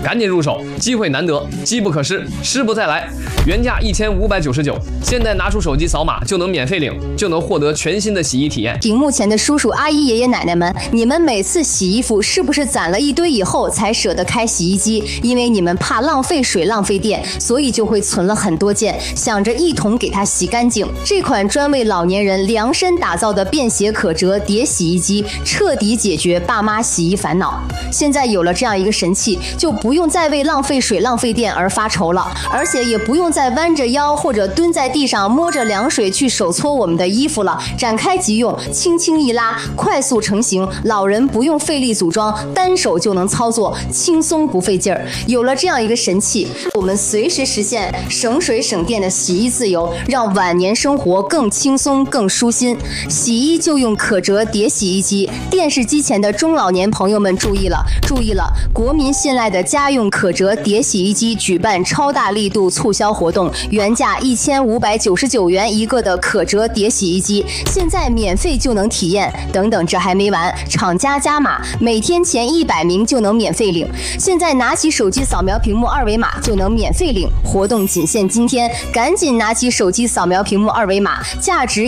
赶紧入手，机会难得，机不可失，失不再来。原价1599，现在拿出手机扫码就能免费领，就能获得全新的洗衣体验。 屏幕前的叔叔阿姨爷爷奶奶们，你们每次洗衣服是不是攒了一堆以后才舍得开洗衣机？因为你们怕浪费水浪费电，所以就会存了很多件，想着一同给它洗干净。这款专为老年人量身打造的便携可折叠洗衣机，彻底解决爸妈洗衣烦恼。现在有了这样一个神器，就不用再为浪费水浪费电而发愁了，而且也不用再弯着腰或者蹲在地上摸着凉水去手搓我们的衣服了。展开即用，轻轻一拉，快速成型，老人不用费力组装，单手就能操作，轻松不费劲儿。有了这样一个神器，我们随时实现省水省电的洗衣自由，让晚年生活更轻松更舒心。洗衣就用可折叠洗衣机，电视机前的中老年朋友们注意了，国民信赖的家用可折叠洗衣机举办超大力度促销活动，原价1599元一个的可折叠洗衣机，现在免费就能体验。等等，这还没完，厂家加码，每天前100名就能免费领。现在拿起手机扫描屏幕二维码就能免费领，活动仅限今天，赶紧拿起手机扫描屏幕二维码，价值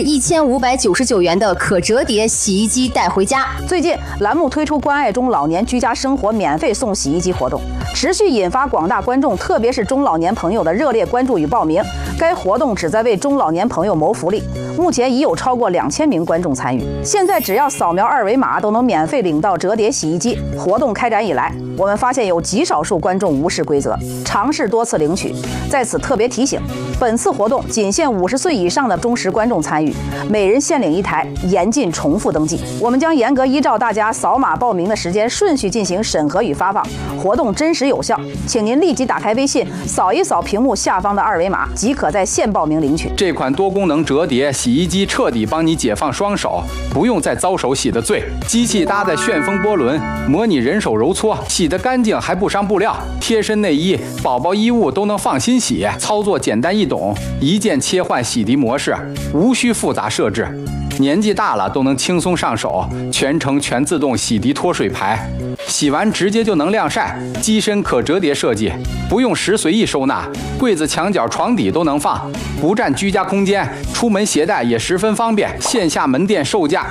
1599元的可折叠洗衣机带回家。 最近栏目推出关爱中老年居家生活免费送洗衣机活动，持续引发广大观众，特别是中老年朋友的热烈关注与报名。该活动旨在为中老年朋友谋福利，目前已有超过2000名观众参与。现在只要扫描二维码都能免费领到折叠洗衣机。活动开展以来，我们发现有极少数观众无视规则，尝试多次领取。在此特别提醒，本次活动仅限50岁以上的忠实观众参与，每人限领1台，严禁重复登记。我们将严格依照大家扫码报名的时间顺序进行审核与发放，活动真实有效，请您立即打开微信，扫一扫屏幕下方的二维码，即可在线报名领取。 这款多功能折叠洗衣机彻底帮你解放双手，不用再遭手洗的罪。机器搭载旋风波轮，模拟人手揉搓，洗得干净还不伤布料。贴身内衣、宝宝衣物都能放心洗，操作简单易懂，一键切换洗涤模式，无需复杂设置。年纪大了都能轻松上手，全程全自动洗涤脱水排，洗完直接就能晾晒。机身可折叠设计，不用时随意收纳，柜子、墙角、床底都能放，不占居家空间，出门携带也十分方便。线下门店售价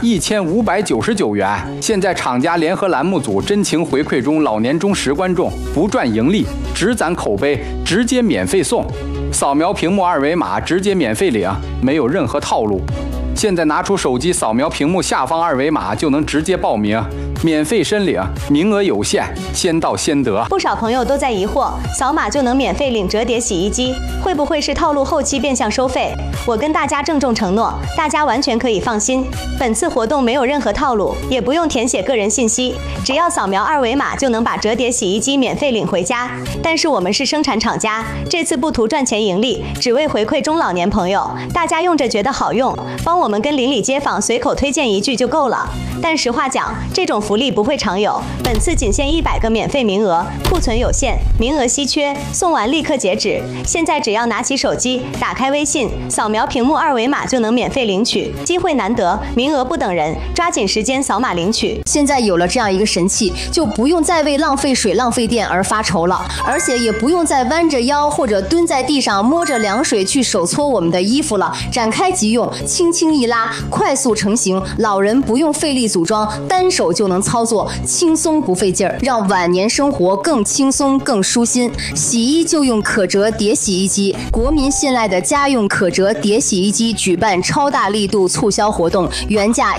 1599元，现在厂家联合栏目组真情回馈中老年忠实观众，不赚盈利，只攒口碑，直接免费送。扫描屏幕二维码直接免费领，没有任何套路。现在拿出手机扫描屏幕下方二维码就能直接报名，免费申领，名额有限，先到先得。 不少朋友都在疑惑，扫码就能免费领折叠洗衣机，会不会是套路后期变相收费？我跟大家郑重承诺，大家完全可以放心，本次活动没有任何套路，也不用填写个人信息，只要扫描二维码就能把折叠洗衣机免费领回家。但是我们是生产厂家，这次不图赚钱盈利，只为回馈中老年朋友，大家用着觉得好用，帮我们跟邻里街坊随口推荐一句就够了。但实话讲，这种福利不会常有，本次仅限100个免费名额，库存有限，名额稀缺，送完立刻截止。现在只要拿起手机，打开微信，扫描屏幕二维码就能免费领取，机会难得，名额不等人，抓紧时间扫码领取。 现在有了这样一个神器，就不用再为浪费水浪费电而发愁了，而且也不用再弯着腰或者蹲在地上摸着凉水去手搓我们的衣服了。展开即用，轻轻一拉，快速成型，老人不用费力组装，单手就能操作，轻松不费劲儿，让晚年生活更轻松更舒心。洗衣就用可折叠洗衣机，国民信赖的家用可折叠洗衣机举办超大力度促销活动，原价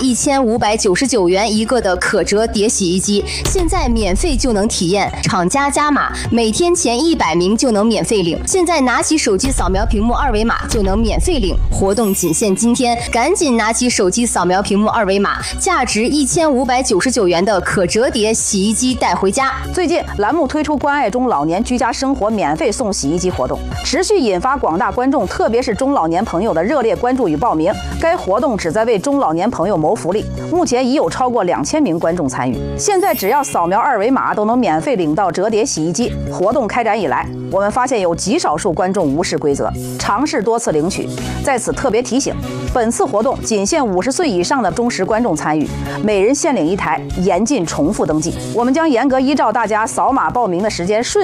1599元一个的可折叠洗衣机，现在免费就能体验，厂家加码，每天前100名就能免费领。现在拿起手机扫描屏幕二维码就能免费领，活动仅限今天，赶紧拿起手机扫描屏幕二维码，价值1599元的可折叠洗衣机带回家。 最近栏目推出关爱中老年居家生活免费送洗衣机活动，持续引发广大观众，特别是中老年朋友的热烈关注与报名。该活动旨在为中老年朋友谋福利，目前已有超过2000名观众参与。现在只要扫描二维码都能免费领到折叠洗衣机。活动开展以来，我们发现有极少数观众无视规则，尝试多次领取。在此特别提醒，本次活动仅限50岁以上的忠实观众参与，每人限领1台，严禁重复登记。我们将严格依照大家扫码报名的时间顺